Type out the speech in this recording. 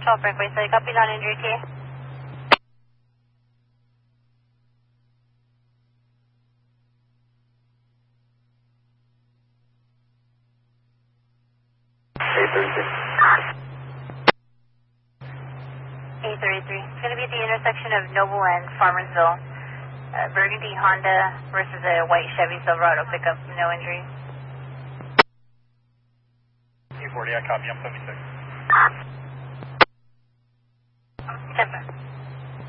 12 Brickway, so copy non-injury key. A33. It's going to be at the intersection of Noble and Farmersville. Burgundy Honda versus a white Chevy Silverado pickup, no injuries. 240, I copy, I'm 76. 10.